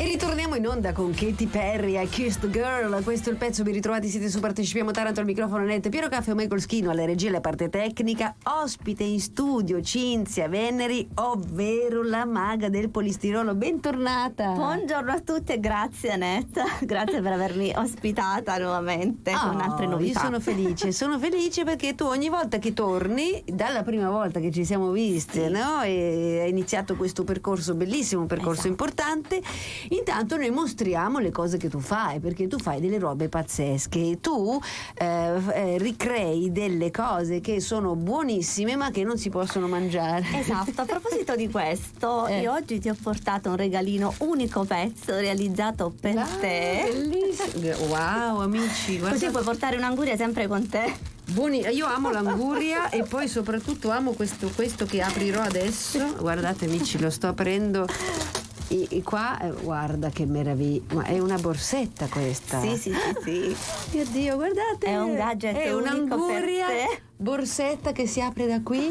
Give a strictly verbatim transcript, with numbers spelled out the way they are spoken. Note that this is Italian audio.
ritorniamo in onda con Katy Perry, I Kissed the Girl. Questo è il pezzo, ben ritrovati, siete su Partecipiamo Taranto, al microfono Annette Piero Caffè, Michael Schino alle regie, la parte tecnica. Ospite in studio Cinzia Veneri, ovvero la maga del polistirolo. Bentornata. Buongiorno a tutte, grazie Annette, grazie per avermi ospitata nuovamente oh, con altre novità. Io sono felice, sono felice perché tu ogni volta che torni, dalla prima volta che ci siamo viste, sì, no? E hai iniziato questo percorso bellissimo, un percorso esatto. importante. Intanto noi mostriamo le cose che tu fai, perché tu fai delle robe pazzesche. Tu eh, eh, ricrei delle cose che sono buonissime ma che non si possono mangiare. Esatto, a proposito di questo, eh. io oggi ti ho portato un regalino, unico pezzo realizzato per ah, te. Bellissimo. Wow, amici, guarda. Così puoi portare un'anguria sempre con te. Buoni, io amo l'anguria e poi soprattutto amo questo, questo che aprirò adesso. Guardate amici, lo sto aprendo. E, e qua eh, guarda che meraviglia, ma è una borsetta questa. Sì, sì, sì, sì. Mio Dio, guardate, è un gadget è unico un'anguria per te. Borsetta che si apre da qui.